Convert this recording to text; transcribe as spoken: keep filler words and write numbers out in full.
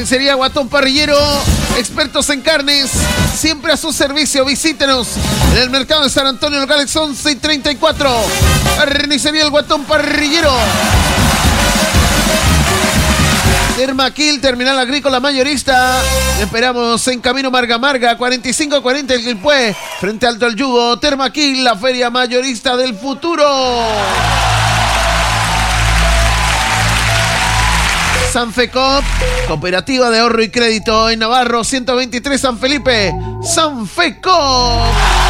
Carnicería Guatón Parrillero, expertos en carnes, siempre a su servicio. Visítenos en el mercado de San Antonio, locales once y treinta y cuatro. Carnicería El Guatón Parrillero. Termaquil, Terminal Agrícola Mayorista. Esperamos en Camino Marga Marga, cuarenta y cinco cuarenta el Quilpué, frente a Alto el Yugo. Termaquil, la feria mayorista del futuro. Sanfecop, Cooperativa de Ahorro y Crédito en Navarro, ciento veintitrés San Felipe. Sanfecop.